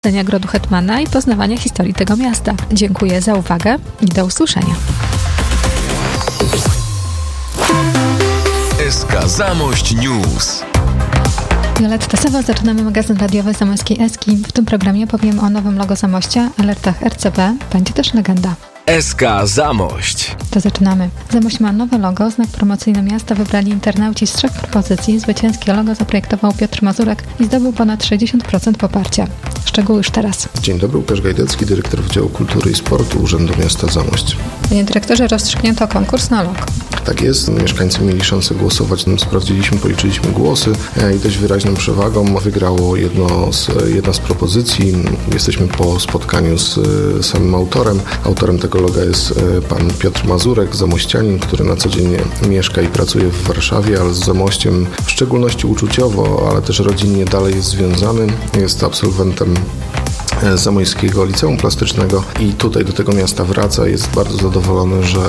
Grodu Hetmana i poznawania historii tego miasta. Dziękuję za uwagę i do usłyszenia. SK Zamość News. Violetta Sowa, zaczynamy magazyn radiowy Zamojskiej Eski. W tym programie powiem o nowym logo Zamościa, alertach RCB, będzie też legenda. SK Zamość. To zaczynamy. Zamość ma nowe logo, znak promocyjny miasta wybrali internauci z 3 propozycji. Zwycięskie logo zaprojektował Piotr Mazurek i zdobył ponad 60% poparcia. Szczegóły już teraz. Dzień dobry, Łukasz Gajdecki, dyrektor Wydziału Kultury i Sportu Urzędu Miasta Zamość. Panie dyrektorze, rozstrzygnięto konkurs na logo. Tak jest, mieszkańcy mieli szansę głosować, sprawdziliśmy, policzyliśmy głosy i dość wyraźną przewagą wygrało jedna z propozycji. Jesteśmy po spotkaniu z samym autorem. Autorem tego loga jest pan Piotr Mazurek, zamościanin, który na co dzień mieszka i pracuje w Warszawie, ale z Zamościem w szczególności uczuciowo, ale też rodzinnie dalej jest związany. Jest absolwentem Zamojskiego Liceum Plastycznego i tutaj do tego miasta wraca. Jest bardzo zadowolony, że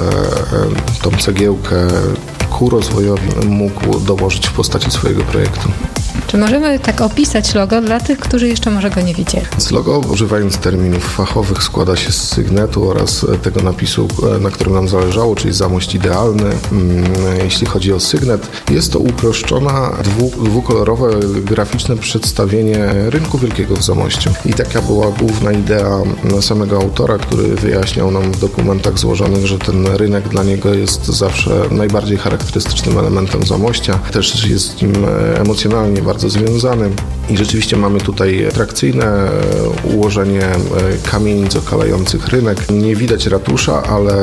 tą cegiełkę ku rozwojowi mógł dołożyć w postaci swojego projektu. Czy możemy tak opisać logo dla tych, którzy jeszcze może go nie widzieli? Logo, używając terminów fachowych, składa się z sygnetu oraz tego napisu, na którym nam zależało, czyli Zamość idealny. Jeśli chodzi o sygnet, jest to uproszczona, dwukolorowe, graficzne przedstawienie rynku wielkiego w Zamościu. I taka była główna idea samego autora, który wyjaśniał nam w dokumentach złożonych, że ten rynek dla niego jest zawsze najbardziej charakterystycznym elementem Zamościa. Też jest z nim emocjonalnie bardzo związany i rzeczywiście mamy tutaj atrakcyjne ułożenie kamienic okalających rynek. Nie widać ratusza, ale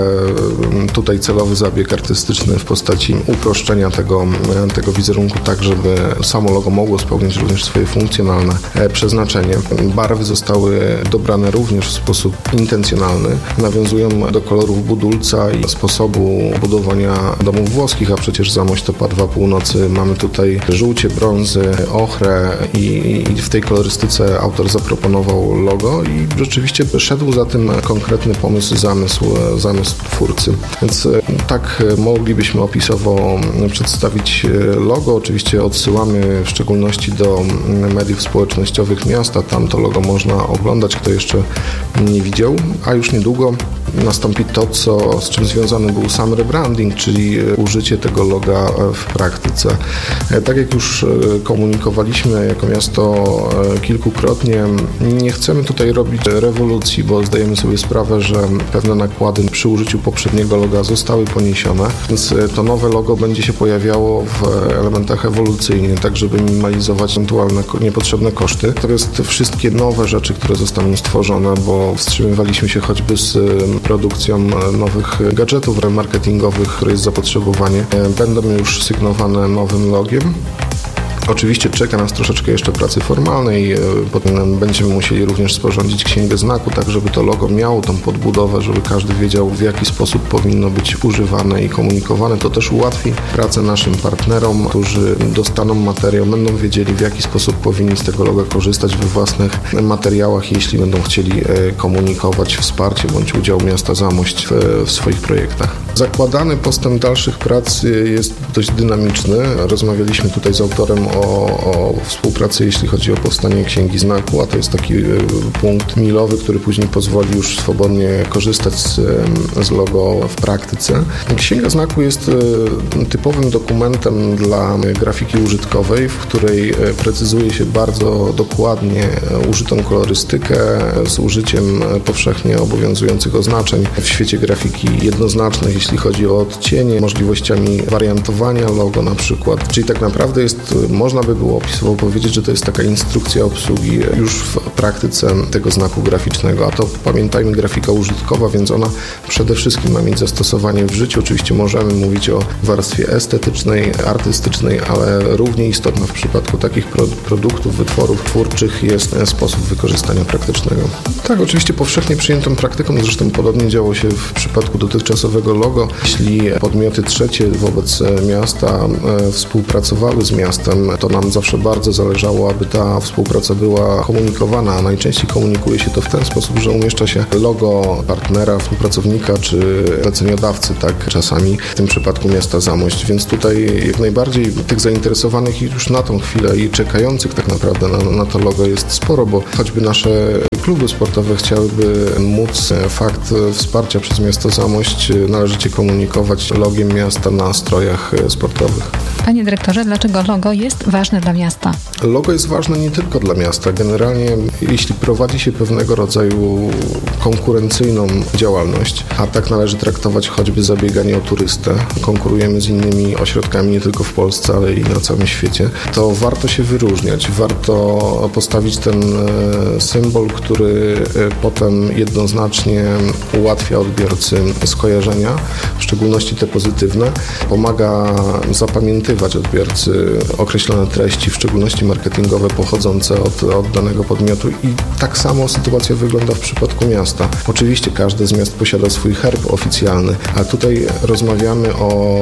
tutaj celowy zabieg artystyczny w postaci uproszczenia tego wizerunku tak, żeby samo logo mogło spełnić również swoje funkcjonalne przeznaczenie. Barwy zostały dobrane również w sposób intencjonalny. Nawiązują do kolorów budulca i sposobu budowania domów włoskich, a przecież Zamość to Padwa Północy. Mamy tutaj żółcie, brązy, ochrę i w tej kolorystyce autor zaproponował logo i rzeczywiście szedł za tym konkretny pomysł, zamysł twórcy. Więc tak moglibyśmy opisowo przedstawić logo. Oczywiście odsyłamy w szczególności do mediów społecznościowych miasta. Tam to logo można oglądać, kto jeszcze nie widział, a już niedługo nastąpi to, z czym związany był sam rebranding, czyli użycie tego loga w praktyce. Tak jak już komunikowaliśmy jako miasto kilkukrotnie, nie chcemy tutaj robić rewolucji, bo zdajemy sobie sprawę, że pewne nakłady przy użyciu poprzedniego loga zostały poniesione, więc to nowe logo będzie się pojawiało w elementach ewolucyjnych, tak żeby minimalizować ewentualne niepotrzebne koszty. Natomiast wszystkie nowe rzeczy, które zostaną stworzone, bo wstrzymywaliśmy się choćby z produkcją nowych gadżetów marketingowych, które jest zapotrzebowanie, będą już sygnowane nowym logiem. Oczywiście czeka nas troszeczkę jeszcze pracy formalnej, potem będziemy musieli również sporządzić księgę znaku, tak żeby to logo miało tą podbudowę, żeby każdy wiedział, w jaki sposób powinno być używane i komunikowane. To też ułatwi pracę naszym partnerom, którzy dostaną materiał, będą wiedzieli, w jaki sposób powinni z tego loga korzystać we własnych materiałach, jeśli będą chcieli komunikować wsparcie bądź udział miasta Zamość w swoich projektach. Zakładany postęp dalszych prac jest dość dynamiczny. Rozmawialiśmy tutaj z autorem o współpracy, jeśli chodzi o powstanie księgi znaku, a to jest taki punkt milowy, który później pozwoli już swobodnie korzystać z logo w praktyce. Księga znaku jest typowym dokumentem dla grafiki użytkowej, w której precyzuje się bardzo dokładnie użytą kolorystykę z użyciem powszechnie obowiązujących oznaczeń w świecie grafiki jednoznacznych, jeśli chodzi o odcienie, możliwościami wariantowania logo na przykład. Czyli tak naprawdę można by było opisowo powiedzieć, że to jest taka instrukcja obsługi już w praktyce tego znaku graficznego, a to pamiętajmy grafika użytkowa, więc ona przede wszystkim ma mieć zastosowanie w życiu. Oczywiście możemy mówić o warstwie estetycznej, artystycznej, ale równie istotna w przypadku takich produktów, wytworów twórczych jest sposób wykorzystania praktycznego. Tak, oczywiście powszechnie przyjętą praktyką, zresztą podobnie działo się w przypadku dotychczasowego loga, logo. Jeśli podmioty trzecie wobec miasta współpracowały z miastem, to nam zawsze bardzo zależało, aby ta współpraca była komunikowana, a najczęściej komunikuje się to w ten sposób, że umieszcza się logo partnera, współpracownika czy zleceniodawcy, tak czasami, w tym przypadku miasta Zamość, więc tutaj jak najbardziej tych zainteresowanych już na tą chwilę i czekających tak naprawdę na to logo jest sporo, bo choćby nasze kluby sportowe chciałyby móc fakt wsparcia przez miasto Zamość należycie komunikować logiem miasta na strojach sportowych. Panie dyrektorze, dlaczego logo jest ważne dla miasta? Logo jest ważne nie tylko dla miasta. Generalnie jeśli prowadzi się pewnego rodzaju konkurencyjną działalność, a tak należy traktować choćby zabieganie o turystę, konkurujemy z innymi ośrodkami nie tylko w Polsce, ale i na całym świecie, to warto się wyróżniać, warto postawić ten symbol, który potem jednoznacznie ułatwia odbiorcy skojarzenia, w szczególności te pozytywne, pomaga zapamiętywać odbiorcy określone treści, w szczególności marketingowe pochodzące od danego podmiotu i tak samo sytuacja wygląda w przypadku miasta. Oczywiście każde z miast posiada swój herb oficjalny, a tutaj rozmawiamy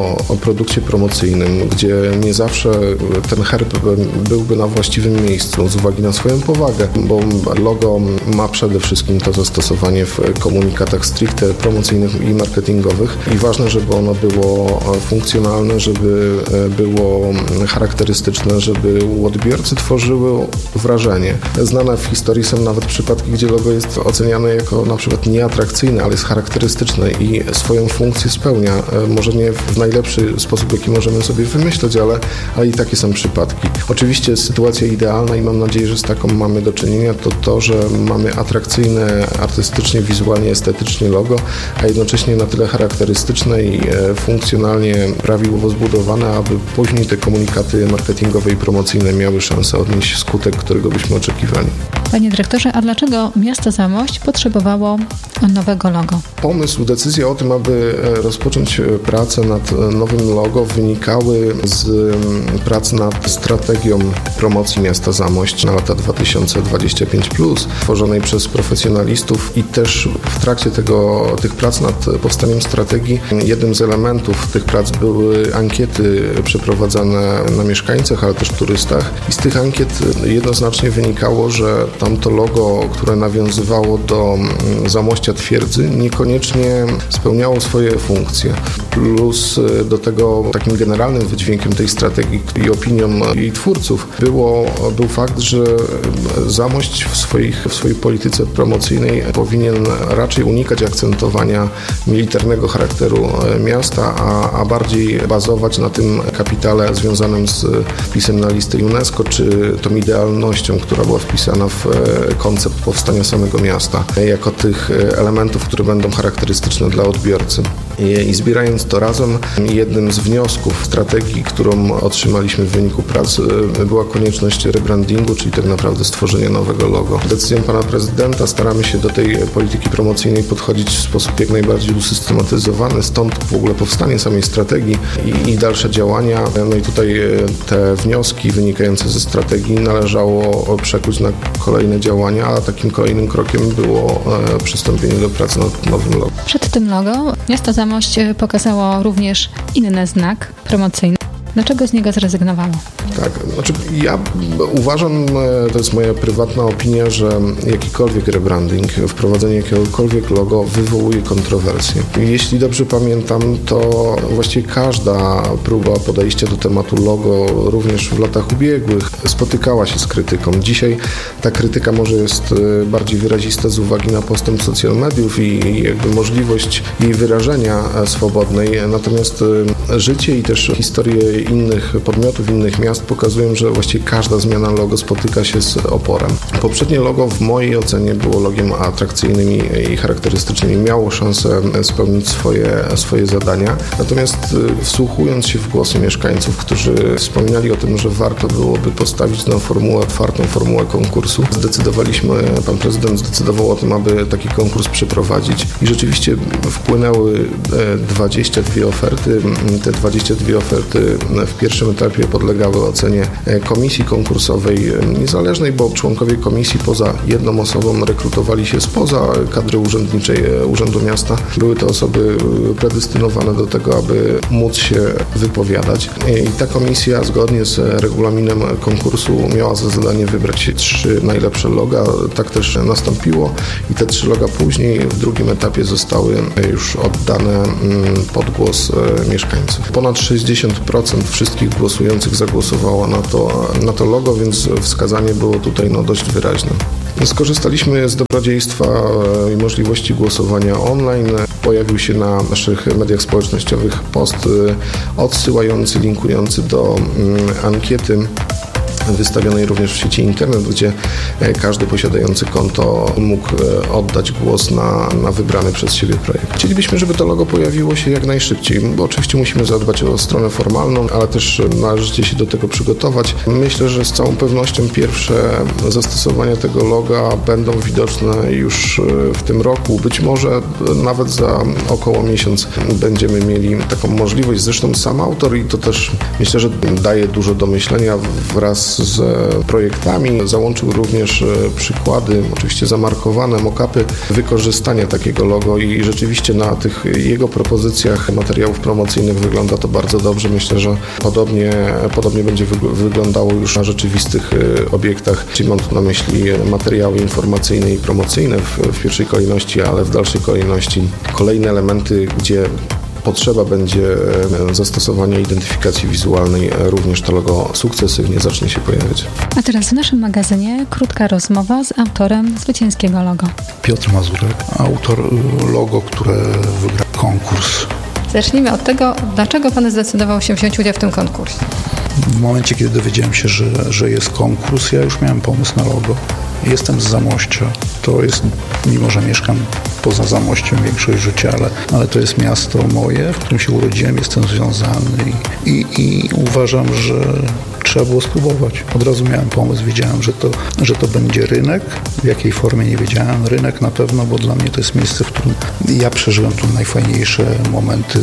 o produkcie promocyjnym, gdzie nie zawsze ten herb byłby na właściwym miejscu z uwagi na swoją powagę, bo logo ma przede wszystkim to zastosowanie w komunikatach stricte promocyjnych i marketingowych i ważne, żeby ono było funkcjonalne, żeby było charakterystyczne, żeby u odbiorcy tworzyły wrażenie. Znane w historii są nawet przypadki, gdzie logo jest oceniane jako na przykład nieatrakcyjne, ale jest charakterystyczne i swoją funkcję spełnia. Może nie w najlepszy sposób, jaki możemy sobie wymyśleć, ale i takie są przypadki. Oczywiście sytuacja idealna i mam nadzieję, że z taką mamy do czynienia, to, że mamy atrakcyjne artystycznie, wizualnie, estetycznie logo, a jednocześnie na tyle charakterystyczne i funkcjonalnie prawidłowo zbudowane, aby później te komunikaty marketingowe i promocyjne miały szansę odnieść skutek, którego byśmy oczekiwali. Panie dyrektorze, a dlaczego miasto Zamość potrzebowało nowego logo? Pomysł, decyzja o tym, aby rozpocząć pracę nad nowym logo wynikały z pracy nad strategią promocji miasta Zamość na lata 2025+, tworzonej przez profesjonalistów i też w trakcie tych prac nad powstaniem strategii jednym z elementów tych prac były ankiety przeprowadzane na mieszkańcach, ale też turystach i z tych ankiet jednoznacznie wynikało, że tamto logo, które nawiązywało do Zamościa Twierdzy, niekoniecznie spełniało swoje funkcje. Plus do tego takim generalnym wydźwiękiem tej strategii i opinią jej twórców był fakt, że Zamość w swojej polityce promocyjnej powinien raczej unikać akcentowania militarnego charakteru miasta, a bardziej bazować na tym kapitale związanym z wpisem na listę UNESCO, czy tą idealnością, która była wpisana w koncept powstania samego miasta, jako tych elementów, które będą charakterystyczne dla odbiorcy. I zbierając to razem, jednym z wniosków strategii, którą otrzymaliśmy w wyniku prac, była konieczność rebrandingu, czyli tak naprawdę stworzenia nowego logo. Decyzją pana prezydenta staramy się do tej polityki promocyjnej podchodzić w sposób jak najbardziej usystematyzowany, stąd w ogóle powstanie samej strategii i dalsze działania. No i tutaj te wnioski wynikające ze strategii należało przekuć na kolejne działania, a takim kolejnym krokiem było przystąpienie do pracy nad nowym logo. Przed tym logo miasto Zamość pokazało również inny znak promocyjny. Dlaczego z niego zrezygnowało? Tak, znaczy ja uważam, to jest moja prywatna opinia, że jakikolwiek rebranding, wprowadzenie jakiegokolwiek logo wywołuje kontrowersje. Jeśli dobrze pamiętam, to właściwie każda próba podejścia do tematu logo, również w latach ubiegłych, spotykała się z krytyką. Dzisiaj ta krytyka może jest bardziej wyrazista z uwagi na postęp social mediów i jakby możliwość jej wyrażenia swobodnej, natomiast życie i też historie innych podmiotów, innych miast pokazują, że właściwie każda zmiana logo spotyka się z oporem. Poprzednie logo w mojej ocenie było logiem atrakcyjnym i charakterystycznym i miało szansę spełnić swoje zadania. Natomiast wsłuchując się w głosy mieszkańców, którzy wspominali o tym, że warto byłoby postawić na otwartą formułę konkursu, pan prezydent zdecydował o tym, aby taki konkurs przeprowadzić i rzeczywiście wpłynęły 22 oferty. Te 22 oferty w pierwszym etapie podlegały po ocenie komisji konkursowej niezależnej, bo członkowie komisji poza jedną osobą rekrutowali się spoza kadry urzędniczej Urzędu Miasta. Były to osoby predestynowane do tego, aby móc się wypowiadać. I ta komisja zgodnie z regulaminem konkursu miała za zadanie wybrać 3 najlepsze loga. Tak też nastąpiło i te 3 loga później w drugim etapie zostały już oddane pod głos mieszkańców. Ponad 60% wszystkich głosujących zagłosowało na to logo, więc wskazanie było tutaj dość wyraźne. Skorzystaliśmy z dobrodziejstwa i możliwości głosowania online. Pojawił się na naszych mediach społecznościowych post odsyłający, linkujący do ankiety wystawionej również w sieci internet, gdzie każdy posiadający konto mógł oddać głos na wybrany przez siebie projekt. Chcielibyśmy, żeby to logo pojawiło się jak najszybciej, bo oczywiście musimy zadbać o stronę formalną, ale też należycie się do tego przygotować. Myślę, że z całą pewnością pierwsze zastosowania tego loga będą widoczne już w tym roku. Być może nawet za około miesiąc będziemy mieli taką możliwość. Zresztą sam autor, i to też myślę, że daje dużo do myślenia, wraz z projektami załączył również przykłady, oczywiście zamarkowane, mock-upy wykorzystania takiego logo i rzeczywiście na tych jego propozycjach materiałów promocyjnych wygląda to bardzo dobrze. Myślę, że podobnie będzie wyglądało już na rzeczywistych obiektach, czyli mam tu na myśli materiały informacyjne i promocyjne w pierwszej kolejności, ale w dalszej kolejności kolejne elementy, gdzie potrzeba będzie zastosowania identyfikacji wizualnej, również to logo sukcesywnie zacznie się pojawiać. A teraz w naszym magazynie krótka rozmowa z autorem zwycięskiego logo. Piotr Mazurek, autor logo, które wygrał konkurs. Zacznijmy od tego, dlaczego Pan zdecydował się wziąć udział w tym konkursie? W momencie, kiedy dowiedziałem się, że jest konkurs, ja już miałem pomysł na logo. Jestem z Zamościa. To jest, mimo że mieszkam poza Zamościem większość życia, ale to jest miasto moje, w którym się urodziłem, jestem związany i uważam, że trzeba było spróbować. Od razu miałem pomysł, wiedziałem, że to będzie rynek. W jakiej formie nie wiedziałem. Rynek na pewno, bo dla mnie to jest miejsce, w którym ja przeżyłem tu najfajniejsze momenty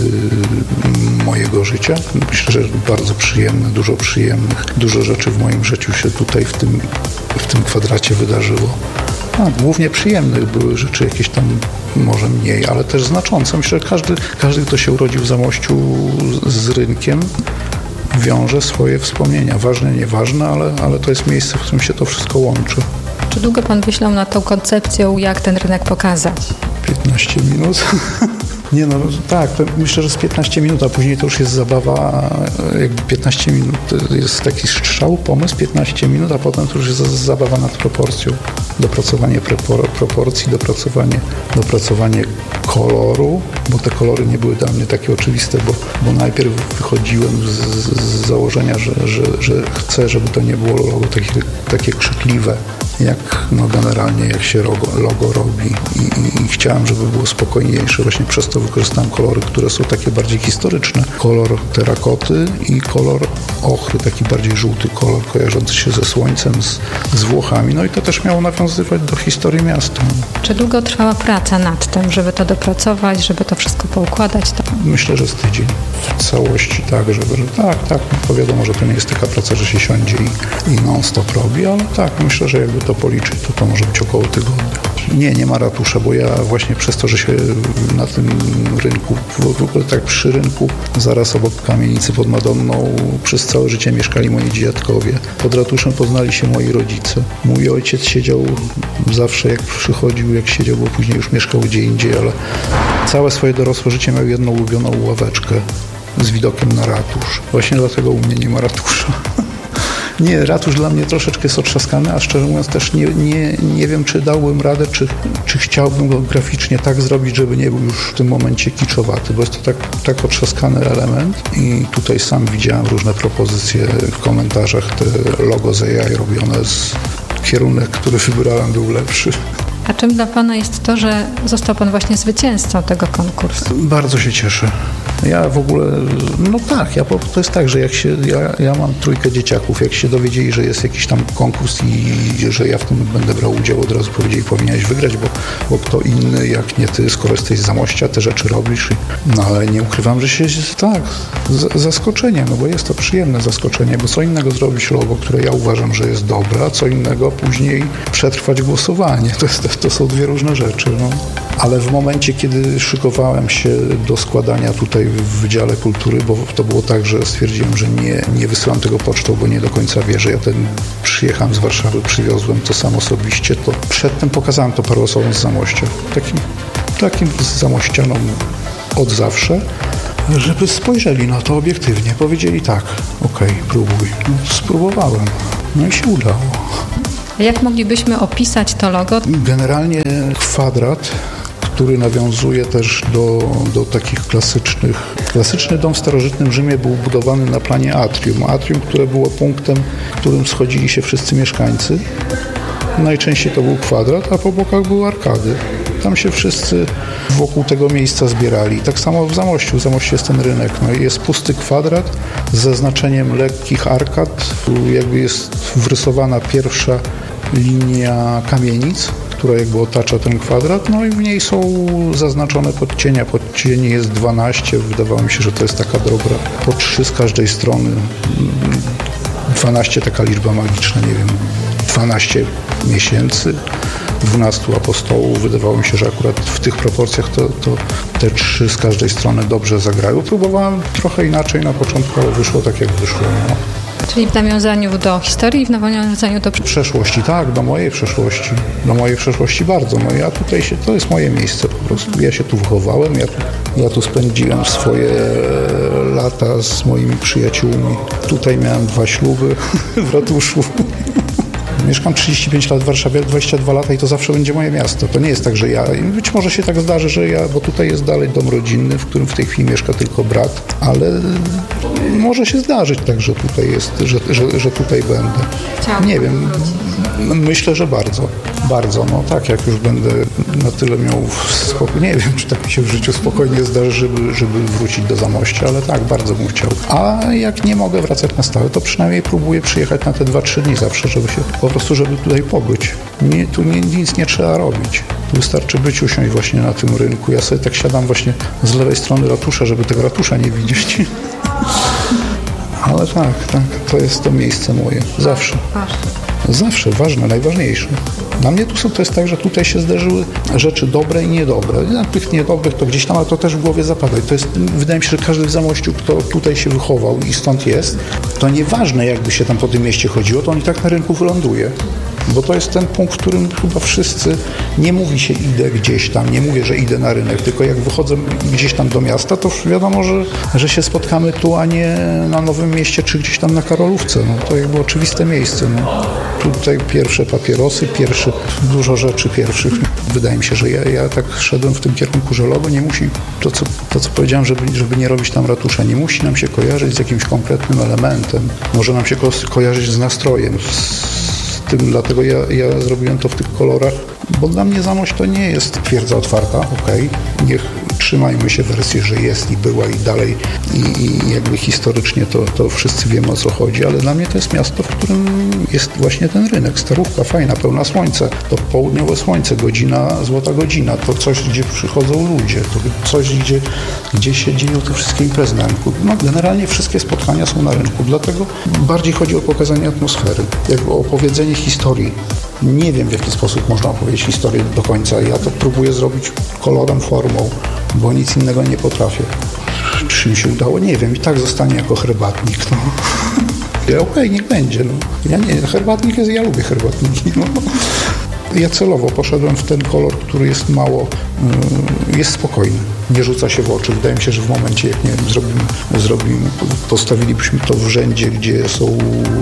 mojego życia. Myślę, że bardzo przyjemne, dużo przyjemnych. Dużo rzeczy w moim życiu się tutaj w tym kwadracie wydarzyło. Głównie przyjemnych były rzeczy, jakieś tam może mniej, ale też znaczące. Myślę, że każdy, kto się urodził w Zamościu z rynkiem, wiąże swoje wspomnienia. Ważne, nieważne, ale to jest miejsce, w którym się to wszystko łączy. Czy długo Pan myślał nad tą koncepcją, jak ten rynek pokazać? 15 minut. Nie no, tak, myślę, że z 15 minut, a później to już jest zabawa, jakby 15 minut to jest taki strzał, pomysł, 15 minut, a potem to już jest zabawa nad proporcją. Dopracowanie proporcji, dopracowanie koloru, bo te kolory nie były dla mnie takie oczywiste, bo najpierw wychodziłem z założenia, że chcę, żeby to nie było logo takie krzykliwe, generalnie jak się logo robi i chciałem, żeby było spokojniejsze. Właśnie przez to wykorzystałem kolory, które są takie bardziej historyczne. Kolor terakoty i kolor ochry, taki bardziej żółty kolor kojarzący się ze słońcem, z Włochami. No i to też miało nawiązywać do historii miasta. Czy długo trwała praca nad tym, żeby to dopracować, żeby to wszystko poukładać? Myślę, że z tydzień. W całości tak, tak, no wiadomo, że to nie jest taka praca, że się siądzie i non-stop robi, ale tak, myślę, że jakby to policzyć, to może być około tygodnia. Nie ma ratusza, bo ja właśnie przez to, że się na tym rynku, w ogóle tak przy rynku, zaraz obok kamienicy pod Madonną, przez całe życie mieszkali moi dziadkowie. Pod ratuszem poznali się moi rodzice. Mój ojciec siedział zawsze, jak przychodził, jak siedział, bo później już mieszkał gdzie indziej, ale całe swoje dorosłe życie miał jedną ulubioną ławeczkę z widokiem na ratusz. Właśnie dlatego u mnie nie ma ratusza. Nie, ratusz dla mnie troszeczkę jest otrzaskany, a szczerze mówiąc też nie wiem, czy dałbym radę, czy chciałbym go graficznie tak zrobić, żeby nie był już w tym momencie kiczowaty, bo jest to tak otrzaskany element i tutaj sam widziałem różne propozycje w komentarzach, te logo z AI robione, kierunek, który wybrałem, był lepszy. A czym dla Pana jest to, że został Pan właśnie zwycięzcą tego konkursu? Bardzo się cieszę. Ja w ogóle, no tak, to jest tak, że jak się, ja mam 3 dzieciaków, jak się dowiedzieli, że jest jakiś tam konkurs i że ja w tym będę brał udział, od razu powiedzieli, powinieneś wygrać, bo kto inny, jak nie ty, skoro jesteś z Zamościa, te rzeczy robisz. No ale nie ukrywam, że się, tak, zaskoczenie, no bo jest to przyjemne zaskoczenie, bo co innego zrobić logo, które ja uważam, że jest dobre, a co innego później przetrwać głosowanie. To są 2 różne rzeczy, no. Ale w momencie, kiedy szykowałem się do składania tutaj w Wydziale Kultury, bo to było tak, że stwierdziłem, że nie wysyłam tego pocztą, bo nie do końca wierzę. Ja przyjechałem z Warszawy, przywiozłem to sam osobiście, to przedtem pokazałem to paru osobom z Zamościa, takim zamościanom od zawsze, żeby spojrzeli na to obiektywnie. Powiedzieli tak, okej, próbuj. No, spróbowałem. No i się udało. Jak moglibyśmy opisać to logo? Generalnie kwadrat, który nawiązuje też do takich klasycznych. Klasyczny dom w starożytnym Rzymie był budowany na planie atrium. Atrium, które było punktem, w którym schodzili się wszyscy mieszkańcy. Najczęściej to był kwadrat, a po bokach były arkady. Tam się wszyscy wokół tego miejsca zbierali. Tak samo w Zamościu. W Zamościu jest ten rynek. No i jest pusty kwadrat z zaznaczeniem lekkich arkad. Jakby jest wrysowana pierwsza linia kamienic, która jakby otacza ten kwadrat, no i w niej są zaznaczone podcienia. Podcieni jest 12. Wydawało mi się, że to jest taka dobra. Po 3 z każdej strony. 12 taka liczba magiczna, nie wiem, 12 miesięcy, 12 apostołów. Wydawało mi się, że akurat w tych proporcjach to te 3 z każdej strony dobrze zagrają. Próbowałem trochę inaczej na początku, ale wyszło tak, jak wyszło. No. Czyli w nawiązaniu do historii i w nawiązaniu do przeszłości, tak, do mojej przeszłości bardzo. No ja tutaj to jest moje miejsce po prostu. Ja się tu wychowałem, ja tu spędziłem swoje lata z moimi przyjaciółmi. Tutaj miałem 2 śluby w ratuszu. Mieszkam 35 lat w Warszawie, 22 lata i to zawsze będzie moje miasto. To nie jest tak, że być może się tak zdarzy, że bo tutaj jest dalej dom rodzinny, w którym w tej chwili mieszka tylko brat, ale może się zdarzyć tak, że tutaj jest, że tutaj będę. Nie wiem, myślę, że bardzo, no tak, jak już będę na tyle miał spokój, nie wiem, czy tak mi się w życiu spokojnie zdarzy, żeby wrócić do Zamościa, ale tak, bardzo bym chciał. A jak nie mogę wracać na stałe, to przynajmniej próbuję przyjechać na te 2-3 dni zawsze, żeby tutaj pobyć. Tu nic nie trzeba robić. Tu wystarczy usiąść właśnie na tym rynku. Ja sobie tak siadam właśnie z lewej strony ratusza, żeby tego ratusza nie widzieć. Ale tak, to jest to miejsce moje. Zawsze. Zawsze, ważne, najważniejsze. Dla mnie to jest tak, że tutaj się zdarzyły rzeczy dobre i niedobre. Tych niedobrych to gdzieś tam, ale to też w głowie zapada. Wydaje mi się, że każdy w Zamościu, kto tutaj się wychował i stąd jest, to nieważne jakby się tam po tym mieście chodziło, to on i tak na rynku wyląduje. Bo to jest ten punkt, w którym chyba wszyscy, nie mówi się idę gdzieś tam, nie mówię, że idę na rynek, tylko jak wychodzę gdzieś tam do miasta, to wiadomo, że się spotkamy tu, a nie na Nowym Mieście, czy gdzieś tam na Karolówce. No, to jakby oczywiste miejsce. No. Tutaj pierwsze papierosy, dużo rzeczy pierwszych. Wydaje mi się, że ja tak szedłem w tym kierunku, że logo nie musi, to co powiedziałem, żeby nie robić tam ratusza, nie musi nam się kojarzyć z jakimś konkretnym elementem. Może nam się kojarzyć z nastrojem, dlatego ja zrobiłem to w tych kolorach, bo dla mnie Zamość to nie jest twierdza otwarta, okej. Niech trzymajmy się wersji, że jest i była i dalej i jakby historycznie to wszyscy wiemy, o co chodzi, ale dla mnie to jest miasto, w którym jest właśnie ten rynek, starówka fajna, pełna słońca, to południowe słońce, złota godzina, to coś, gdzie przychodzą ludzie, to coś, gdzie się dzieją te wszystkie imprezy na rynku. No, generalnie wszystkie spotkania są na rynku, dlatego bardziej chodzi o pokazanie atmosfery, jakby o opowiedzenie historii. Nie wiem, w jaki sposób można opowiedzieć historię do końca. Ja to próbuję zrobić kolorem, formą, bo nic innego nie potrafię. Czy mi się udało? Nie wiem. I tak zostanie jako herbatnik. No. Okej, niech będzie. No. Herbatnik ja lubię herbatniki. No. Ja celowo poszedłem w ten kolor, który jest jest spokojny. Nie rzuca się w oczy. Wydaje mi się, że w momencie, jak nie wiem, postawilibyśmy to w rzędzie, gdzie są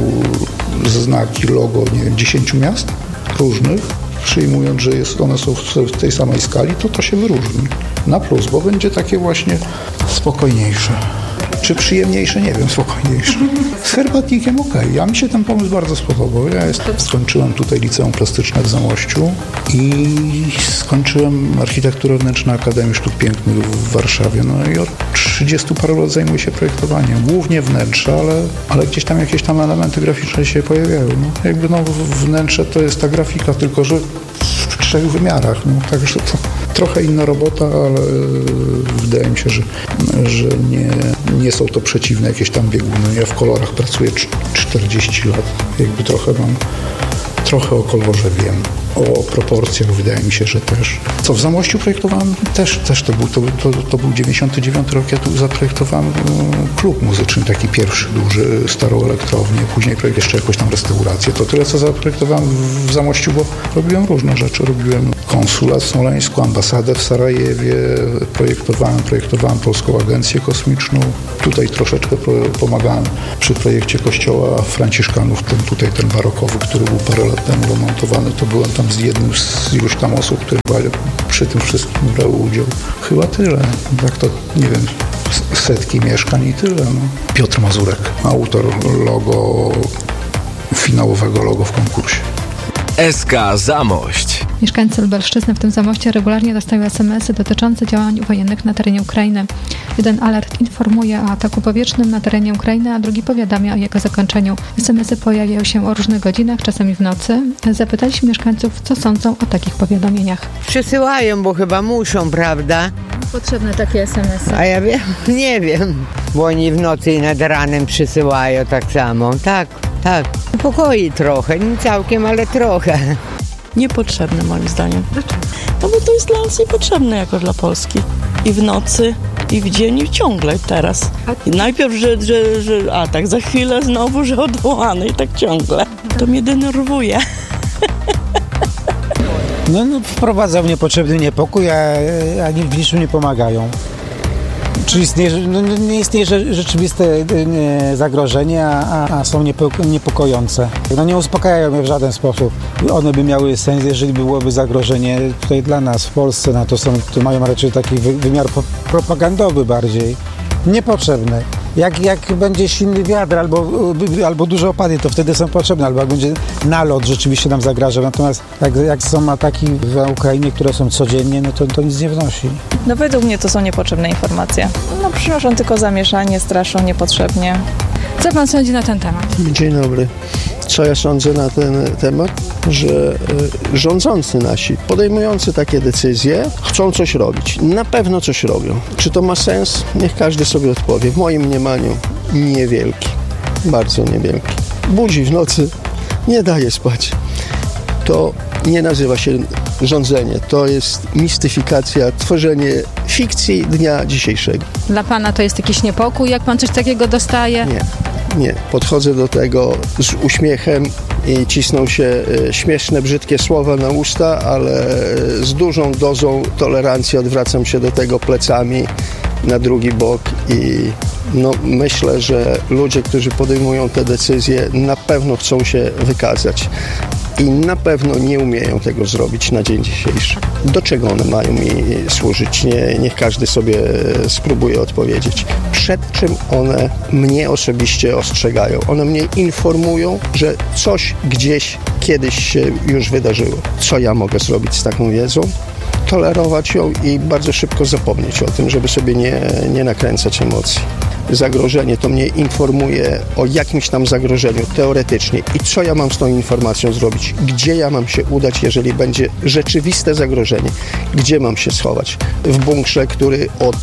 znaki, logo, nie wiem, 10 miast różnych, przyjmując, że one są w tej samej skali, to się wyróżni na plus, bo będzie takie właśnie spokojniejsze. Czy przyjemniejsze? Nie wiem, spokojniejsze. Z herbatnikiem okej. Ja mi się ten pomysł bardzo spodobał. Skończyłem tutaj liceum plastyczne w Zamościu i skończyłem architekturę wnętrzną Akademii Sztuk Pięknych w Warszawie. No i od 30 paru lat zajmuję się projektowaniem. Głównie wnętrza, ale gdzieś tam jakieś tam elementy graficzne się pojawiają. Wnętrze to jest ta grafika, tylko że w 3 wymiarach. Także to trochę inna robota, ale wydaje mi się, że nie są to przeciwne jakieś tam bieguny. Ja w kolorach pracuję 40 lat. Trochę o kolorze wiem. O proporcjach wydaje mi się, że też. Co w Zamościu projektowałem? Też to był 99 rok. Ja tu zaprojektowałem klub muzyczny, taki pierwszy duży, starą elektrownię. Później jeszcze jakąś tam restaurację. To tyle, co zaprojektowałem w Zamościu, bo robiłem różne rzeczy. Robiłem konsulat smoleńską, ambasadę w Sarajewie. Projektowałem Polską Agencję Kosmiczną. Tutaj troszeczkę pomagałem przy projekcie kościoła Franciszkanów. Ten barokowy, który był parę lat temu remontowany. To byłem tam z jednym z iluś tam osób, które przy tym wszystkim brały udział. Chyba tyle. Tak to, nie wiem, setki mieszkań i tyle. Piotr Mazurek, autor finałowego logo w konkursie. SK Zamość. Mieszkańcy Lubelszczyzny, w tym Zamościa, regularnie dostają SMS-y dotyczące działań wojennych na terenie Ukrainy. Jeden alert informuje o ataku powietrznym na terenie Ukrainy, a drugi powiadamia o jego zakończeniu. SMS-y pojawiają się o różnych godzinach, czasami w nocy. Zapytaliśmy mieszkańców, co sądzą o takich powiadomieniach. Przysyłają, bo chyba muszą, prawda? Potrzebne takie SMS-y. A ja wiem, nie wiem, bo oni w nocy i nad ranem przysyłają tak samo. Tak. Pokoi trochę, nie całkiem, ale trochę. Niepotrzebne moim zdaniem. Dlaczego? No bo to jest dla nas niepotrzebne jako dla Polski. I w nocy, i w dzień, i ciągle teraz. I najpierw, że atak, za chwilę znowu, że odwołany i tak ciągle. To mnie denerwuje. Wprowadzał niepotrzebny niepokój, a w niczym nie pomagają. Czy nie istnieje rzeczywiste zagrożenie, a są niepokojące. Nie uspokajają mnie w żaden sposób. One by miały sens, jeżeli byłoby zagrożenie tutaj dla nas w Polsce. To mają raczej taki wymiar propagandowy bardziej. Niepotrzebne. Jak będzie silny wiatr albo duże opady, to wtedy są potrzebne, albo jak będzie nalot, rzeczywiście nam zagraża. Natomiast jak są ataki w Ukrainie, które są codziennie, to nic nie wnosi. Według mnie to są niepotrzebne informacje. Przynoszą tylko zamieszanie, straszą niepotrzebnie. Co pan sądzi na ten temat? Dzień dobry. Co ja sądzę na ten temat? Że rządzący nasi, podejmujący takie decyzje, chcą coś robić. Na pewno coś robią. Czy to ma sens? Niech każdy sobie odpowie. W moim mniemaniu niewielki. Bardzo niewielki. Budzi w nocy, nie daje spać. To nie nazywa się rządzenie. To jest mistyfikacja, tworzenie fikcji dnia dzisiejszego. Dla pana to jest jakiś niepokój, jak pan coś takiego dostaje? Nie. Podchodzę do tego z uśmiechem i cisną się śmieszne, brzydkie słowa na usta, ale z dużą dozą tolerancji odwracam się do tego plecami na drugi bok i myślę, że ludzie, którzy podejmują te decyzje, na pewno chcą się wykazać. I na pewno nie umieją tego zrobić na dzień dzisiejszy. Do czego one mają mi służyć? Niech każdy sobie spróbuje odpowiedzieć. Przed czym one mnie osobiście ostrzegają? One mnie informują, że coś gdzieś kiedyś się już wydarzyło. Co ja mogę zrobić z taką wiedzą? Tolerować ją i bardzo szybko zapomnieć o tym, żeby sobie nie nakręcać emocji. Zagrożenie to mnie informuje o jakimś tam zagrożeniu teoretycznie i co ja mam z tą informacją zrobić, gdzie ja mam się udać, jeżeli będzie rzeczywiste zagrożenie, gdzie mam się schować. W bunkrze, który od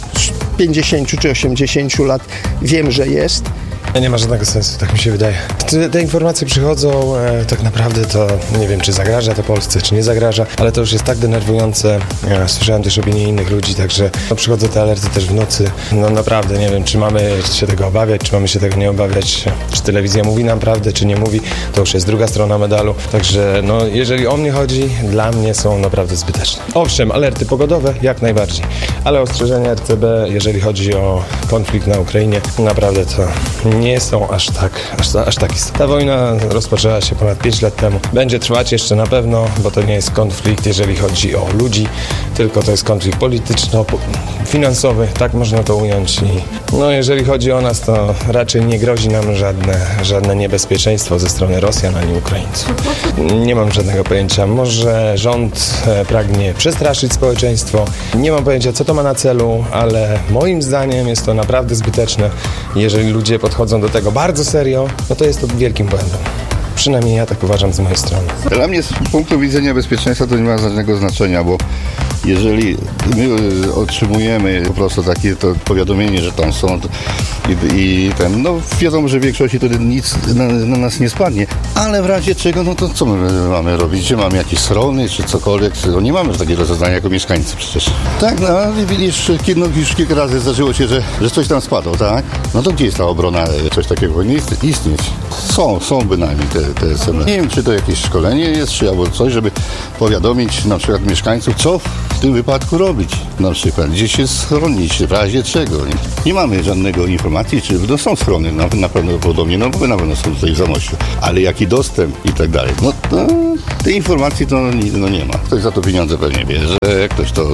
50 czy 80 lat wiem, że jest. Nie ma żadnego sensu, tak mi się wydaje. Te informacje przychodzą, tak naprawdę to nie wiem, czy zagraża to Polsce, czy nie zagraża, ale to już jest tak denerwujące. Słyszałem też opinię innych ludzi, także przychodzą te alerty też w nocy. Naprawdę nie wiem, czy mamy się tego obawiać, czy mamy się tego nie obawiać, czy telewizja mówi nam prawdę, czy nie mówi, to już jest druga strona medalu. Także jeżeli o mnie chodzi, dla mnie są naprawdę zbyteczne. Owszem, alerty pogodowe jak najbardziej, ale ostrzeżenia RCB, jeżeli chodzi o konflikt na Ukrainie, naprawdę to nie są aż tak istotne. Ta wojna rozpoczęła się ponad 5 lat temu. Będzie trwać jeszcze na pewno, bo to nie jest konflikt, jeżeli chodzi o ludzi, tylko to jest konflikt polityczno-finansowy, tak można to ująć. I jeżeli chodzi o nas, to raczej nie grozi nam żadne niebezpieczeństwo ze strony Rosjan ani Ukraińców. Nie mam żadnego pojęcia. Może rząd pragnie przestraszyć społeczeństwo. Nie mam pojęcia, co to ma na celu, ale moim zdaniem jest to naprawdę zbyteczne. Jeżeli ludzie podchodzą do tego bardzo serio, no to jest to wielkim błędem. Przynajmniej ja tak uważam z mojej strony. Dla mnie z punktu widzenia bezpieczeństwa to nie ma żadnego znaczenia, bo jeżeli my otrzymujemy po prostu takie to powiadomienie, że tam są wiadomo, że w większości to nic na nas nie spadnie, ale w razie czego, no to co my mamy robić? Czy mamy jakieś schrony, czy cokolwiek? Nie mamy takiego rozwiązania jako mieszkańcy przecież. Tak, widzisz, już kilka razy zdarzyło się, że coś tam spadło, tak? No to gdzie jest ta obrona? Coś takiego powinno istnieć. Są bynajmniej te SMS. Nie wiem, czy to jakieś szkolenie jest, czy albo coś, żeby powiadomić na przykład mieszkańców, co w tym wypadku robić. Na przykład, gdzie się schronić, w razie czego. Nie mamy żadnego informacji, czy są schrony, na pewno podobnie, bo na pewno są tutaj w Zamościu, ale jaki dostęp i tak dalej. No to tej informacji to nie ma. Ktoś za to pieniądze pewnie bierze, ktoś to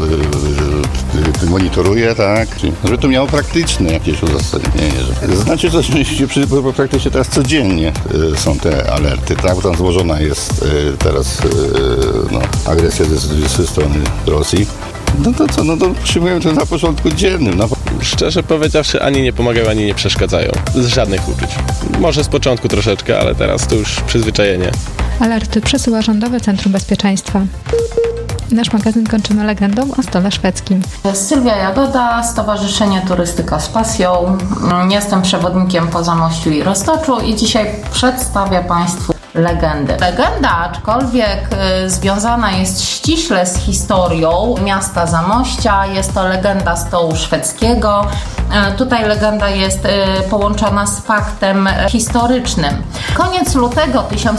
monitoruje, tak? Żeby to miało praktyczne jakieś uzasadnienie. Znaczy to, że praktycznie teraz codziennie są te alerty, tak? Bo tam złożona jest teraz agresja ze strony Rosji. No to co? No to przyjmujemy to na porządku dziennym. Szczerze powiedziawszy, ani nie pomagają, ani nie przeszkadzają. Z żadnych uczuć. Może z początku troszeczkę, ale teraz to już przyzwyczajenie. Alerty przesyła Rządowe Centrum Bezpieczeństwa. Nasz magazyn kończymy legendą o stole szwedzkim. Sylwia Jagoda, Stowarzyszenie Turystyka z Pasją. Jestem przewodnikiem po Zamościu i Roztoczu i dzisiaj przedstawię Państwu legendy. Legenda, aczkolwiek związana jest ściśle z historią miasta Zamościa. Jest to legenda stołu szwedzkiego. Tutaj legenda jest połączona z faktem historycznym. Koniec lutego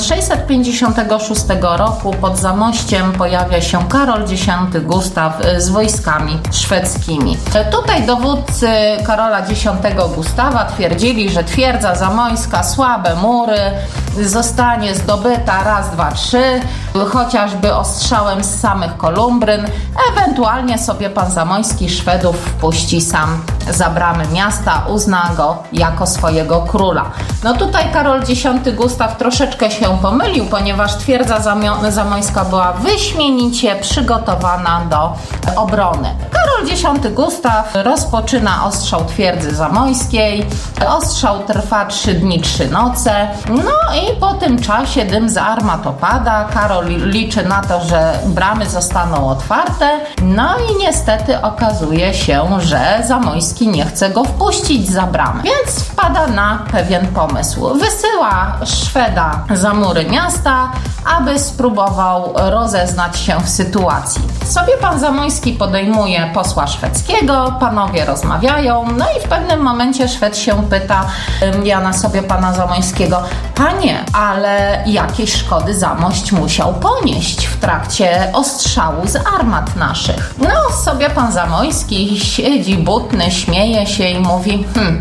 1656 roku pod Zamościem pojawia się Karol X Gustaw z wojskami szwedzkimi. Tutaj dowódcy Karola X Gustawa twierdzili, że twierdza zamojska, słabe mury, zostanie zdobyta raz, dwa, trzy, chociażby ostrzałem z samych Kolumbryn. Ewentualnie sobie pan Zamoyski Szwedów wpuści sam za bramy miasta, uzna go jako swojego króla. No tutaj Karol X Gustaw troszeczkę się pomylił, ponieważ twierdza zamojska była wyśmienicie przygotowana do obrony. Karol X Gustaw rozpoczyna ostrzał twierdzy zamojskiej. Ostrzał trwa 3 dni, 3 noce. No i po tym czasie dym z armat opada. Karol liczy na to, że bramy zostaną otwarte. No i niestety okazuje się, że Zamojski nie chce go wpuścić za bramę. Więc wpada na pewien pomysł. Wysyła Szweda za mury miasta, aby spróbował rozeznać się w sytuacji. Sobie pan Zamojski podejmuje posła szwedzkiego, panowie rozmawiają, no i w pewnym momencie Szwed się pyta Jana sobie pana Zamojskiego: panie, ale jakieś szkody Zamość musiał ponieść w trakcie ostrzału z armat naszych. No sobie pan Zamojski siedzi butny, śmieje się i mówi: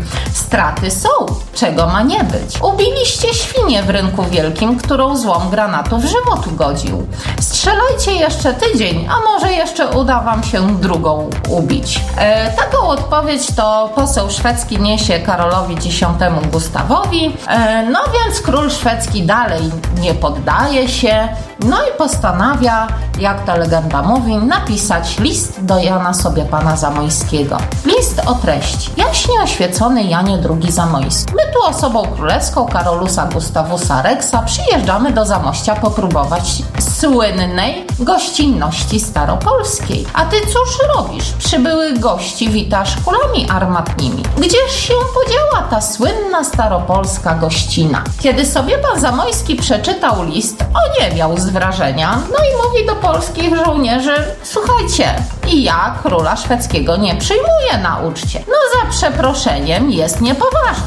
straty są, czego ma nie być. Ubiliście świnię w Rynku Wielkim, którą złom granatu w żywot ugodził. Strzelajcie jeszcze tydzień, a może jeszcze uda wam się drugą ubić. Taką odpowiedź to poseł szwedzki niesie Karolowi X Gustawowi. No więc król szwedzki dalej nie poddaje się, no i postanawia, jak ta legenda mówi, napisać list do Jana sobie pana Zamojskiego. List o treści: jaśnie oświecony Janie II Zamojski, my tu osobą królewską Karolusa Gustawusa Rexa przyjeżdżamy do Zamościa popróbować słynnej gościnności staropolskiej. A ty cóż robisz? Przybyłych gości witasz kulami armatnimi. Gdzież się podziała ta słynna staropolska gościna? Kiedy sobie pan Zamojski przeczytał list, oniemiał z wrażenia, no i mówi do polskich żołnierzy: słuchajcie, i ja króla szwedzkiego nie przyjmuję na uczcie. No za przeproszeniem jest niepoważny.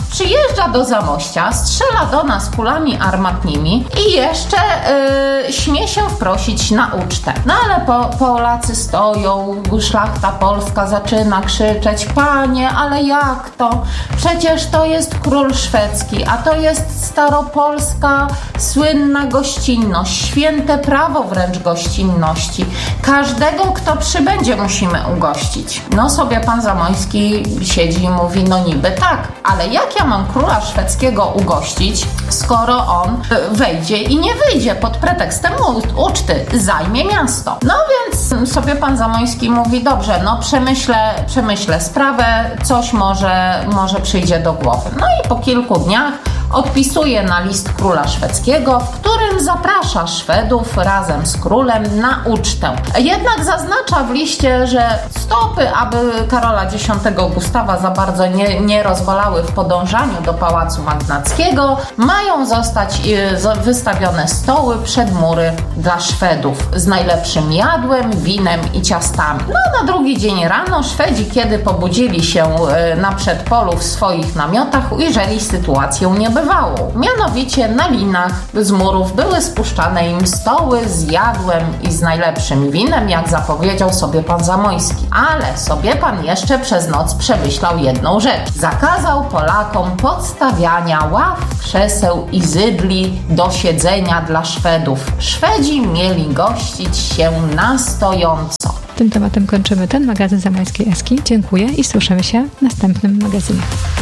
przyjeżdża do Zamościa, strzela do nas kulami armatnimi i jeszcze śmie się wprosić na ucztę. No ale Polacy stoją, szlachta polska zaczyna krzyczeć: panie, ale jak to? Przecież to jest król szwedzki, a to jest staropolska słynna gościnność, święte prawo wręcz gościnności. Każdego, kto przybędzie, musimy ugościć. No sobie pan Zamoyski siedzi i mówi: no niby tak, ale jak ja mam króla szwedzkiego ugościć, skoro on wejdzie i nie wyjdzie pod pretekstem uczty, zajmie miasto. No więc sobie pan Zamoyski mówi: dobrze, no przemyślę sprawę, coś może przyjdzie do głowy. No i po kilku dniach odpisuje na list króla szwedzkiego, w którym zaprasza Szwedów razem z królem na ucztę. Jednak zaznacza w liście, że stopy, aby Karola X Gustawa za bardzo nie rozwalały w podążaniu do Pałacu Magnackiego, mają zostać wystawione stoły przed mury dla Szwedów z najlepszym jadłem, winem i ciastami. No na drugi dzień rano Szwedzi, kiedy pobudzili się na przedpolu w swoich namiotach, ujrzeli sytuację niebywałą. Mianowicie na linach z murów były spuszczane im stoły z jadłem i z najlepszym winem, jak zapowiedział sobie pan Zamoyski. Ale sobie pan jeszcze przez noc przemyślał jedną rzecz. Zakazał Polakom podstawiania ław, krzeseł i zydli do siedzenia dla Szwedów. Szwedzi mieli gościć się na stojąco. Tym tematem kończymy ten magazyn Zamojskiej Eski. Dziękuję i słyszymy się w następnym magazynie.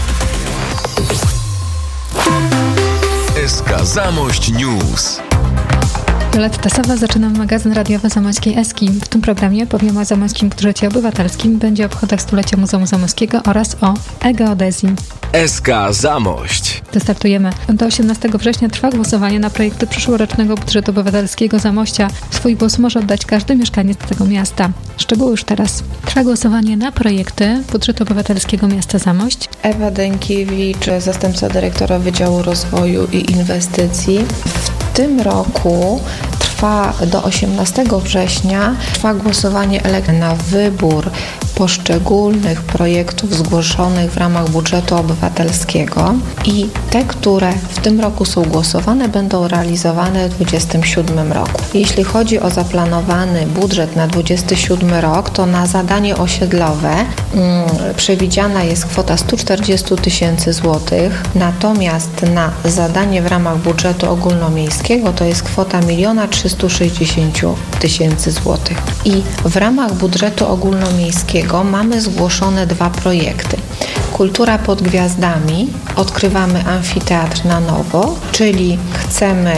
SK Zamość News. Violetta Sowa, zaczynam magazyn radiowy Zamojskiej Eski. W tym programie powiem o zamojskim budżecie obywatelskim, będzie o obchodach stulecia Muzeum Zamojskiego oraz o e-geodezji. SK Zamość. Startujemy. Do 18 września trwa głosowanie na projekty przyszłorocznego budżetu obywatelskiego Zamościa. Swój głos może oddać każdy mieszkaniec tego miasta. Szczegóły już teraz. Trwa głosowanie na projekty budżetu obywatelskiego miasta Zamość. Ewa Dękiewicz, zastępca dyrektora Wydziału Rozwoju i Inwestycji. W tym roku trwa do 18 września głosowanie na wybór poszczególnych projektów zgłoszonych w ramach budżetu obywatelskiego i te, które w tym roku są głosowane, będą realizowane w 2027 roku. Jeśli chodzi o zaplanowany budżet na 2027 rok, to na zadanie osiedlowe przewidziana jest kwota 140 000 złotych, natomiast na zadanie w ramach budżetu ogólnomiejskiego to jest kwota 1 360 000 złotych. I w ramach budżetu ogólnomiejskiego mamy zgłoszone 2 projekty. Kultura pod gwiazdami. Odkrywamy amfiteatr na nowo, czyli chcemy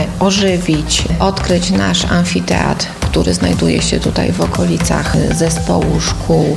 odkryć nasz amfiteatr, który znajduje się tutaj w okolicach zespołu szkół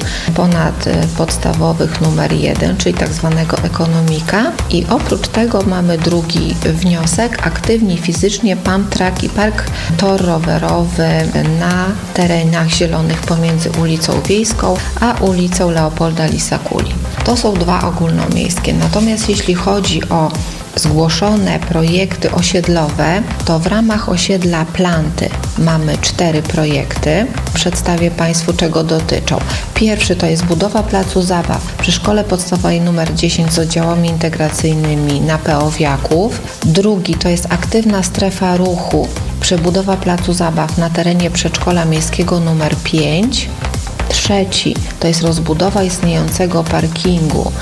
ponadpodstawowych numer 1, czyli tak zwanego ekonomika. I oprócz tego mamy drugi wniosek: aktywni fizycznie pump track i park tor rowerowy na terenach zielonych pomiędzy ulicą Wiejską a ulicą Leopolda Lisakuli. To są 2 ogólnomiejskie. Natomiast jeśli chodzi o zgłoszone projekty osiedlowe, to w ramach osiedla Planty mamy 4 projekty. Przedstawię Państwu, czego dotyczą. Pierwszy to jest budowa placu zabaw przy szkole podstawowej nr 10 z oddziałami integracyjnymi na Peowiaków. Drugi to jest aktywna strefa ruchu, przebudowa placu zabaw na terenie przedszkola miejskiego nr 5. Trzeci to jest rozbudowa istniejącego parkingu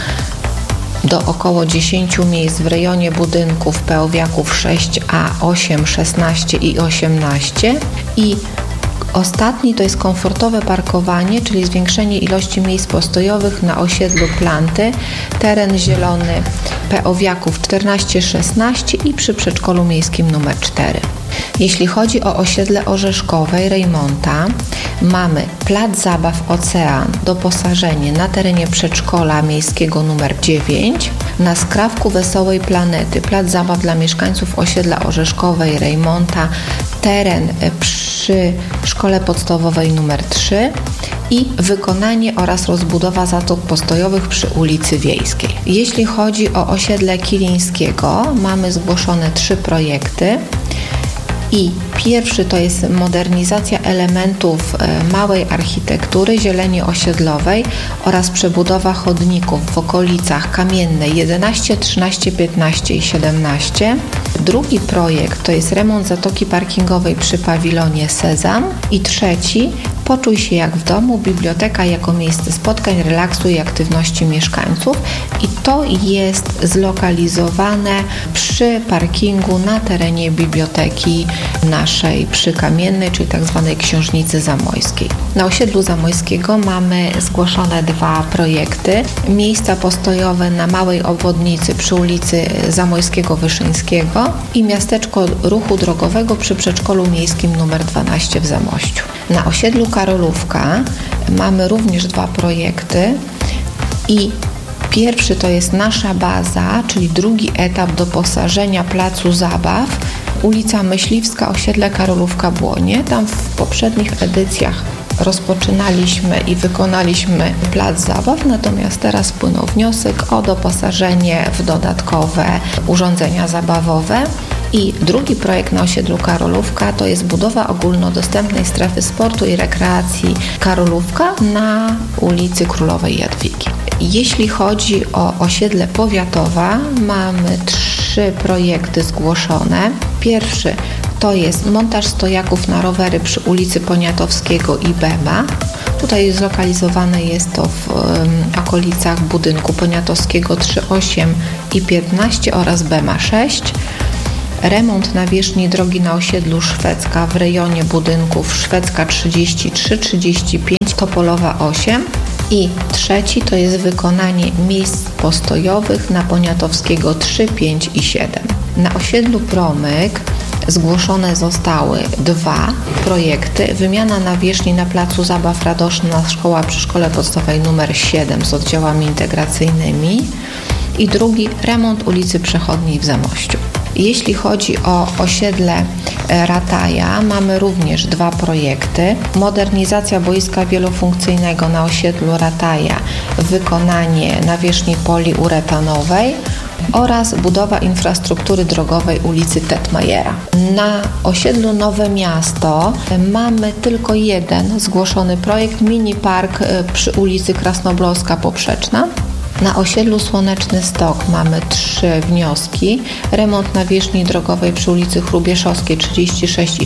do około 10 miejsc w rejonie budynków Peowiaków 6A, 8, 16 i 18. I ostatni to jest komfortowe parkowanie, czyli zwiększenie ilości miejsc postojowych na osiedlu Planty, teren zielony Peowiaków 14-16 i przy przedszkolu miejskim nr 4. Jeśli chodzi o osiedle Orzeszkowej Rejmonta, mamy plac zabaw Ocean, doposażenie na terenie przedszkola miejskiego nr 9, na skrawku Wesołej Planety, plac zabaw dla mieszkańców osiedla Orzeszkowej Rejmonta, teren przy szkole podstawowej nr 3 i wykonanie oraz rozbudowa zatok postojowych przy ulicy Wiejskiej. Jeśli chodzi o osiedle Kilińskiego, mamy zgłoszone 3 projekty. I pierwszy to jest modernizacja elementów małej architektury, zieleni osiedlowej oraz przebudowa chodników w okolicach Kamiennej 11, 13, 15 i 17. Drugi projekt to jest remont zatoki parkingowej przy pawilonie Sezam. I trzeci, Poczuj się jak w domu, biblioteka jako miejsce spotkań, relaksu i aktywności mieszkańców. I to jest zlokalizowane przy parkingu na terenie biblioteki naszej przy Kamiennej, czyli tak zwanej Książnicy Zamojskiej. Na osiedlu Zamojskiego mamy zgłoszone 2 projekty. Miejsca postojowe na małej obwodnicy przy ulicy Zamojskiego-Wyszyńskiego i miasteczko ruchu drogowego przy przedszkolu miejskim nr 12 w Zamościu. Na osiedlu Karolówka mamy również 2 projekty i pierwszy to jest nasza baza, czyli drugi etap doposażenia placu zabaw, ulica Myśliwska, osiedle Karolówka-Błonie. Tam w poprzednich edycjach rozpoczynaliśmy i wykonaliśmy plac zabaw, natomiast teraz wpłynął wniosek o doposażenie w dodatkowe urządzenia zabawowe. I drugi projekt na osiedlu Karolówka to jest budowa ogólnodostępnej strefy sportu i rekreacji Karolówka na ulicy Królowej Jadwigi. Jeśli chodzi o osiedle Powiatowa, mamy 3 projekty zgłoszone. Pierwszy to jest montaż stojaków na rowery przy ulicy Poniatowskiego i Bema. Tutaj zlokalizowane jest to w okolicach budynku Poniatowskiego 3,8 i 15 oraz Bema 6. Remont nawierzchni drogi na osiedlu Szwedzka w rejonie budynków Szwedzka 33, 35, Topolowa 8. I trzeci to jest wykonanie miejsc postojowych na Poniatowskiego 3, 5 i 7. Na osiedlu Promyk zgłoszone zostały 2 projekty. Wymiana nawierzchni na placu zabaw Radoszna Szkoła przy Szkole Podstawowej nr 7 z oddziałami integracyjnymi i drugi remont ulicy Przechodniej w Zamościu. Jeśli chodzi o osiedle Rataja, mamy również 2 projekty. Modernizacja boiska wielofunkcyjnego na osiedlu Rataja, wykonanie nawierzchni poliuretanowej oraz budowa infrastruktury drogowej ulicy Tetmajera. Na osiedlu Nowe Miasto mamy tylko 1 zgłoszony projekt, mini park przy ulicy Krasnoblowska Poprzeczna. Na osiedlu Słoneczny Stok mamy 3 wnioski. Remont nawierzchni drogowej przy ulicy Chrubieszowskiej 36 i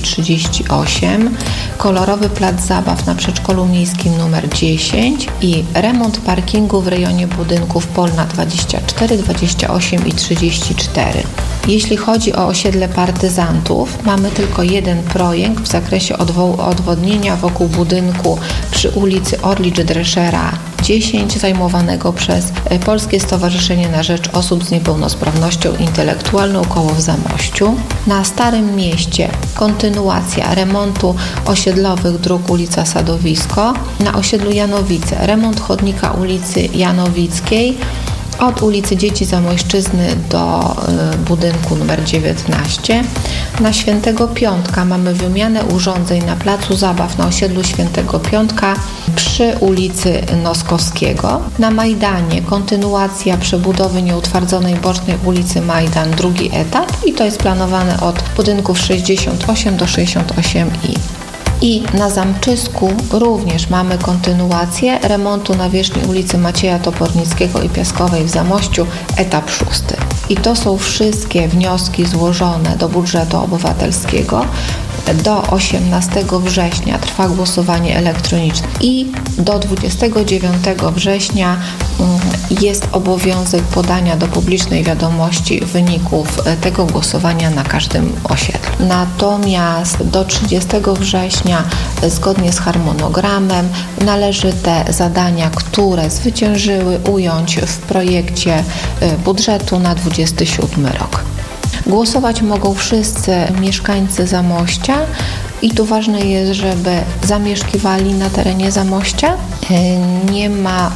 38, kolorowy plac zabaw na przedszkolu miejskim nr 10 i remont parkingu w rejonie budynków Polna 24, 28 i 34. Jeśli chodzi o osiedle Partyzantów, mamy tylko 1 projekt w zakresie odwodnienia wokół budynku przy ulicy Orlicz-Dreschera 10 zajmowanego przez Polskie Stowarzyszenie na Rzecz Osób z Niepełnosprawnością Intelektualną koło w Zamościu. Na Starym Mieście kontynuacja remontu osiedlowych dróg ulica Sadowisko. Na osiedlu Janowice remont chodnika ulicy Janowickiej od ulicy Dzieci Zamojszczyzny do budynku nr 19. Na Świętego Piątka mamy wymianę urządzeń na placu zabaw na osiedlu Świętego Piątka przy ulicy Noskowskiego. Na Majdanie kontynuacja przebudowy nieutwardzonej bocznej ulicy Majdan, drugi etap i to jest planowane od budynków 68 do 68i. I na Zamczysku również mamy kontynuację remontu nawierzchni ulicy Macieja Topornickiego i Piaskowej w Zamościu, etap 6. I to są wszystkie wnioski złożone do budżetu obywatelskiego. Do 18 września trwa głosowanie elektroniczne i do 29 września jest obowiązek podania do publicznej wiadomości wyników tego głosowania na każdym osiedlu. Natomiast do 30 września zgodnie z harmonogramem należy te zadania, które zwyciężyły, ująć w projekcie budżetu na 27 rok. Głosować mogą wszyscy mieszkańcy Zamościa i tu ważne jest, żeby zamieszkiwali na terenie Zamościa. Nie ma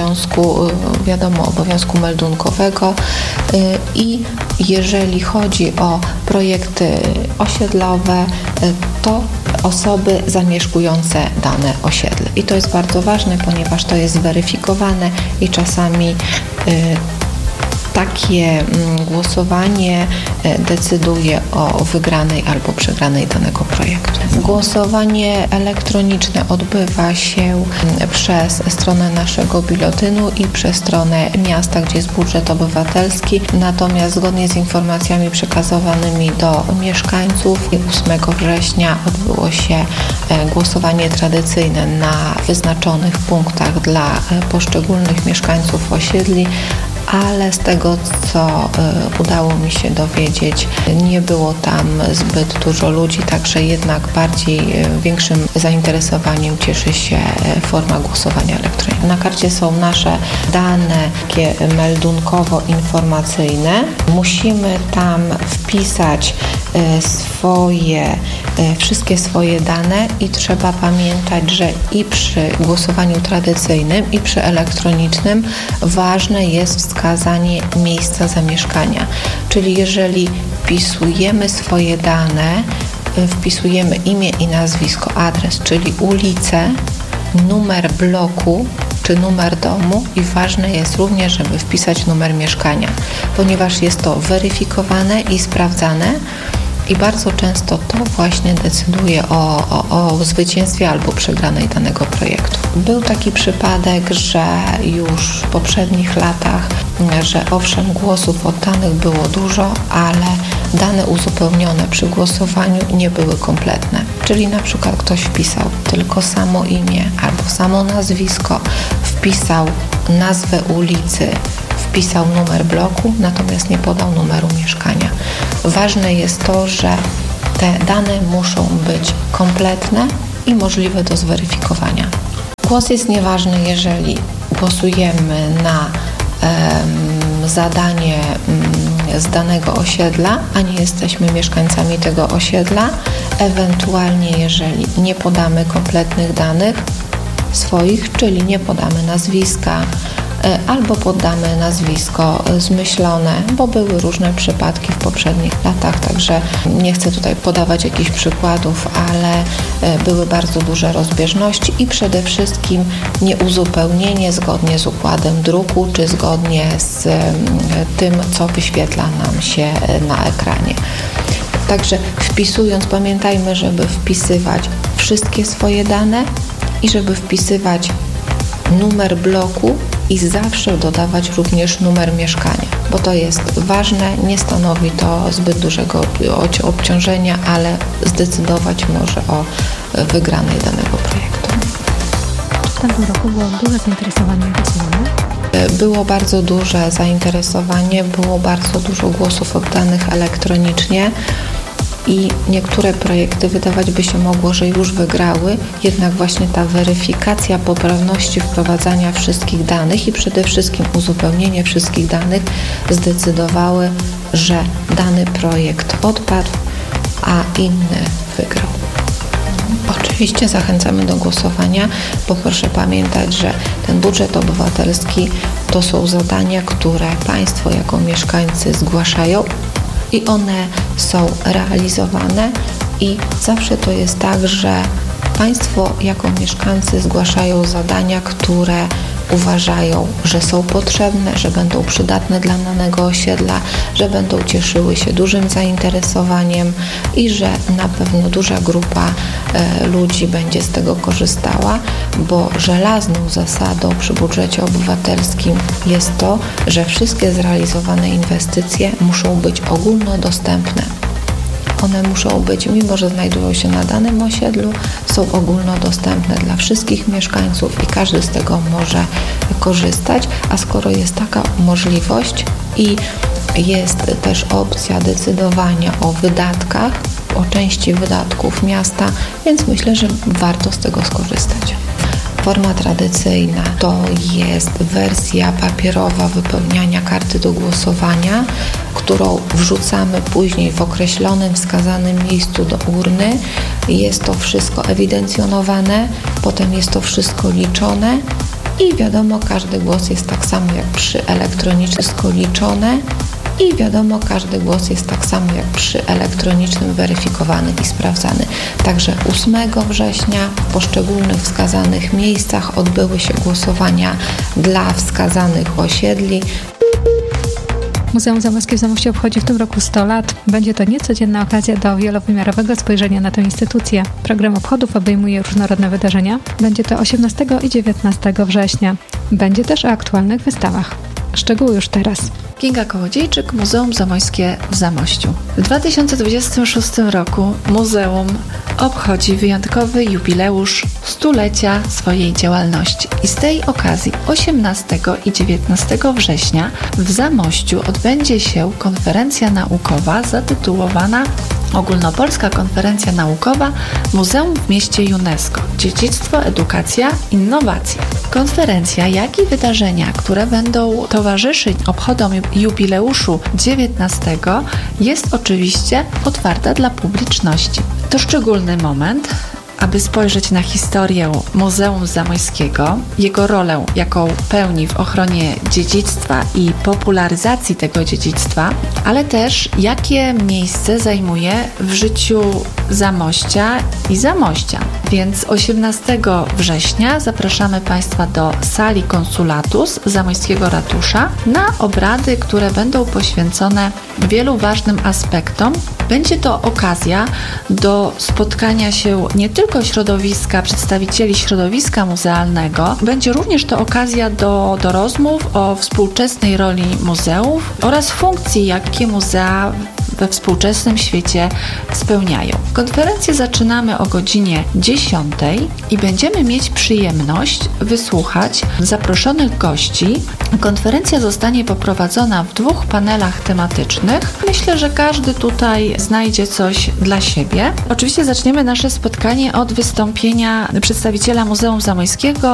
obowiązku meldunkowego i jeżeli chodzi o projekty osiedlowe, to osoby zamieszkujące dane osiedle. I to jest bardzo ważne, ponieważ to jest weryfikowane i czasami Takie głosowanie decyduje o wygranej albo przegranej danego projektu. Głosowanie elektroniczne odbywa się przez stronę naszego biuletynu i przez stronę miasta, gdzie jest budżet obywatelski. Natomiast zgodnie z informacjami przekazywanymi do mieszkańców 8 września odbyło się głosowanie tradycyjne na wyznaczonych punktach dla poszczególnych mieszkańców osiedli, ale z tego, co udało mi się dowiedzieć, nie było tam zbyt dużo ludzi, także jednak większym zainteresowaniem cieszy się forma głosowania elektronicznego. Na karcie są nasze dane takie meldunkowo-informacyjne. Musimy tam wpisać wszystkie swoje dane i trzeba pamiętać, że i przy głosowaniu tradycyjnym, i przy elektronicznym ważne jest wskazanie miejsca zamieszkania. Czyli jeżeli wpisujemy swoje dane, wpisujemy imię i nazwisko, adres, czyli ulicę, numer bloku czy numer domu i ważne jest również, żeby wpisać numer mieszkania, ponieważ jest to weryfikowane i sprawdzane. I bardzo często to właśnie decyduje o zwycięstwie albo przegranej danego projektu. Był taki przypadek, że już w poprzednich latach, że owszem, głosów oddanych było dużo, ale dane uzupełnione przy głosowaniu nie były kompletne. Czyli na przykład ktoś wpisał tylko samo imię albo samo nazwisko, wpisał nazwę ulicy, wpisał numer bloku, natomiast nie podał numeru mieszkania. Ważne jest to, że te dane muszą być kompletne i możliwe do zweryfikowania. Głos jest nieważny, jeżeli głosujemy na zadanie z danego osiedla, a nie jesteśmy mieszkańcami tego osiedla. Ewentualnie, jeżeli nie podamy kompletnych danych swoich, czyli nie podamy nazwiska, albo poddamy nazwisko zmyślone, bo były różne przypadki w poprzednich latach, także nie chcę tutaj podawać jakichś przykładów, ale były bardzo duże rozbieżności i przede wszystkim nieuzupełnienie zgodnie z układem druku, czy zgodnie z tym, co wyświetla nam się na ekranie. Także wpisując, pamiętajmy, żeby wpisywać wszystkie swoje dane i żeby wpisywać numer bloku i zawsze dodawać również numer mieszkania, bo to jest ważne, nie stanowi to zbyt dużego obciążenia, ale zdecydować może o wygranej danego projektu. Czy w tamtym roku było duże zainteresowanie głosowaniem? Było bardzo duże zainteresowanie, było bardzo dużo głosów oddanych elektronicznie. I niektóre projekty wydawać by się mogło, że już wygrały, jednak właśnie ta weryfikacja poprawności wprowadzania wszystkich danych i przede wszystkim uzupełnienie wszystkich danych zdecydowały, że dany projekt odpadł, a inny wygrał. Oczywiście zachęcamy do głosowania, bo proszę pamiętać, że ten budżet obywatelski to są zadania, które Państwo jako mieszkańcy zgłaszają i one są realizowane i zawsze to jest tak, że Państwo jako mieszkańcy zgłaszają zadania, które uważają, że są potrzebne, że będą przydatne dla danego osiedla, że będą cieszyły się dużym zainteresowaniem i że na pewno duża grupa ludzi będzie z tego korzystała, bo żelazną zasadą przy budżecie obywatelskim jest to, że wszystkie zrealizowane inwestycje muszą być ogólnodostępne. One muszą być, mimo że znajdują się na danym osiedlu, są ogólnodostępne dla wszystkich mieszkańców i każdy z tego może korzystać, a skoro jest taka możliwość i jest też opcja decydowania o wydatkach, o części wydatków miasta, więc myślę, że warto z tego skorzystać. Forma tradycyjna to jest wersja papierowa wypełniania karty do głosowania, którą wrzucamy później w określonym, wskazanym miejscu do urny. Jest to wszystko ewidencjonowane, potem jest to wszystko liczone i wiadomo, każdy głos jest tak samo jak przy elektronicznym, wszystko liczone. I wiadomo, każdy głos jest tak samo jak przy elektronicznym, weryfikowany i sprawdzany. Także 8 września w poszczególnych wskazanych miejscach odbyły się głosowania dla wskazanych osiedli. Muzeum Zamojskie w Zamościu obchodzi w tym roku 100 lat. Będzie to niecodzienna okazja do wielowymiarowego spojrzenia na tę instytucję. Program obchodów obejmuje różnorodne wydarzenia. Będzie to 18 i 19 września. Będzie też o aktualnych wystawach. Szczegóły już teraz. Kinga Kołodziejczyk, Muzeum Zamojskie w Zamościu. W 2026 roku muzeum obchodzi wyjątkowy jubileusz 100-lecia swojej działalności. I z tej okazji 18 i 19 września w Zamościu odbędzie się konferencja naukowa zatytułowana Ogólnopolska Konferencja Naukowa Muzeum w Mieście UNESCO. Dziedzictwo, edukacja, innowacje. Konferencja, jak i wydarzenia, które będą towarzyszyć obchodom jubileuszu 19, jest oczywiście otwarta dla publiczności. To szczególny moment, aby spojrzeć na historię Muzeum Zamojskiego, jego rolę, jaką pełni w ochronie dziedzictwa i popularyzacji tego dziedzictwa, ale też jakie miejsce zajmuje w życiu Zamościa i Zamościan. Więc 18 września zapraszamy Państwa do sali Konsulatus Zamojskiego Ratusza na obrady, które będą poświęcone wielu ważnym aspektom. Będzie to okazja do spotkania się nie tylko środowiska, przedstawicieli środowiska muzealnego, będzie również to okazja do rozmów o współczesnej roli muzeów oraz funkcji, jakie muzea we współczesnym świecie spełniają. Konferencję zaczynamy o godzinie 10 i będziemy mieć przyjemność wysłuchać zaproszonych gości. Konferencja zostanie poprowadzona w 2 panelach tematycznych. Myślę, że każdy tutaj znajdzie coś dla siebie. Oczywiście zaczniemy nasze spotkanie od wystąpienia przedstawiciela Muzeum Zamojskiego,